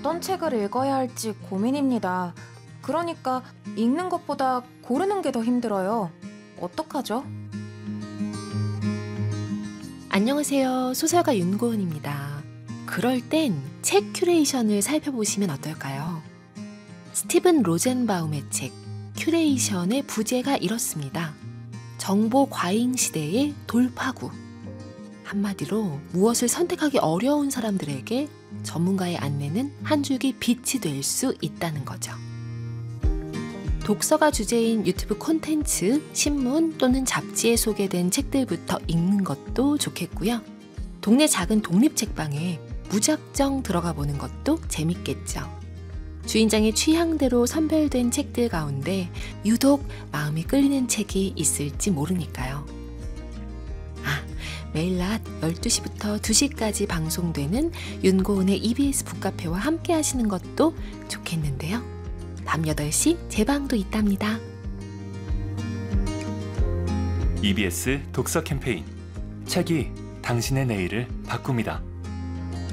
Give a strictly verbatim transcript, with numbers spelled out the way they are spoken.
어떤 책을 읽어야 할지 고민입니다. 그러니까 읽는 것보다 고르는 게 더 힘들어요. 어떡하죠? 안녕하세요. 소설가 윤고은입니다. 그럴 땐 책 큐레이션을 살펴보시면 어떨까요? 스티븐 로젠바움의 책 큐레이션의 부제가 이렇습니다. 정보 과잉 시대의 돌파구. 한마디로 무엇을 선택하기 어려운 사람들에게 전문가의 안내는 한 줄기 빛이 될 수 있다는 거죠. 독서가 주제인 유튜브 콘텐츠, 신문 또는 잡지에 소개된 책들부터 읽는 것도 좋겠고요. 동네 작은 독립책방에 무작정 들어가 보는 것도 재밌겠죠. 주인장의 취향대로 선별된 책들 가운데 유독 마음이 끌리는 책이 있을지 모르니까요. 아, 매일 낮 열두 시부터 두 시까지 방송되는 윤고은의 이비에스 북카페와 함께 하시는 것도 좋겠는데요. 밤 여덟 시 제 방도 있답니다. 이비에스 독서 캠페인 책이 당신의 내일을 바꿉니다.